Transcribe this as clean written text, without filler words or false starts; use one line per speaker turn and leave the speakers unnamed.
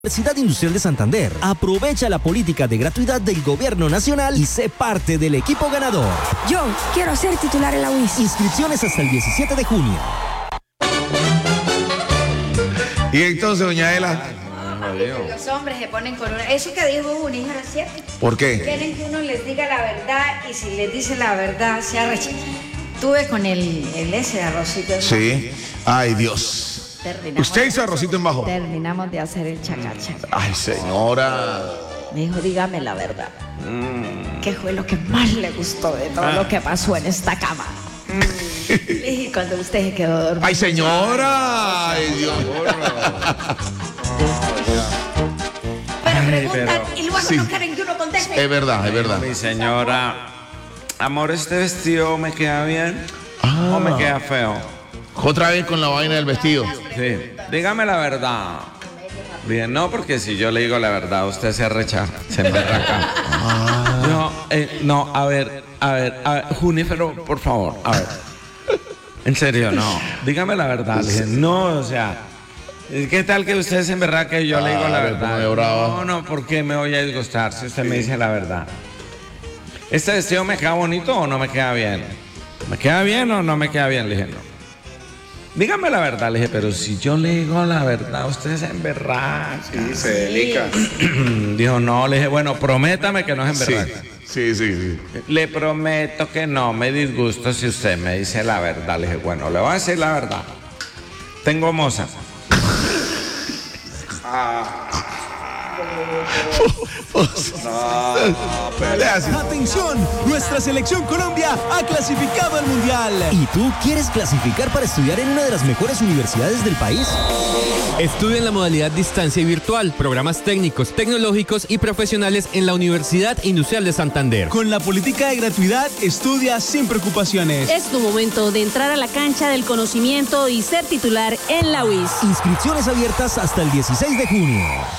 Universidad Industrial de Santander. Aprovecha la política de gratuidad del Gobierno Nacional y sé parte del equipo ganador.
Yo quiero ser titular en la UIS.
Inscripciones hasta el 17 de junio.
Y entonces, doña Ela.
Los hombres se ponen con una... Eso que dijo Uni, ¿no es cierto?
¿Por qué?
Quieren que uno les diga la verdad y si les dice la verdad se arrechan. Tuve con el ese arrocito.
Sí. Ay, Dios. ¿Usted hizo arrocito en bajo?
Terminamos de hacer el chacacha.
Ay, señora.
Me dijo, dígame la verdad. ¿Qué fue lo que más le gustó de todo lo que pasó en esta cama? Y cuando usted se quedó dormido.
Ay, señora. Ay, Dios.
Pero preguntan y luego
sí.
no quieren que uno conteste.
Es verdad, es verdad.
Mi señora, amor, ¿este vestido me queda bien o me queda feo?
Otra vez con la vaina del vestido.
Sí, dígame la verdad. Bien, no, porque si yo le digo la verdad, usted se rechaza, se emberraca. No, a ver, Junífero, por favor, a ver. En serio, no, dígame la verdad. Le dije, no, o sea, ¿qué tal que usted se emberraca y yo le digo la verdad? No, ¿por qué me voy a disgustar si usted me dice la verdad? ¿Este vestido me queda bonito o no me queda bien? ¿Me queda bien o no me queda bien? Le dije, no. Dígame la verdad, le dije, pero si yo le digo la verdad, usted se emberraca.
Sí, se delica.
Dijo, no, le dije, bueno, prométame que no se emberraca.
Sí.
Le prometo que no me disgusto si usted me dice la verdad. Le dije, bueno, le voy a decir la verdad. Tengo moza.
¡Atención! Nuestra selección Colombia ha clasificado al Mundial. ¿Y tú quieres clasificar para estudiar en una de las mejores universidades del país?
Estudia en la modalidad distancia y virtual, programas técnicos, tecnológicos y profesionales en la Universidad Industrial de Santander.
Con la política de gratuidad, estudia sin preocupaciones.
Es tu momento de entrar a la cancha del conocimiento y ser titular en la UIS.
Inscripciones abiertas hasta el 16 de junio.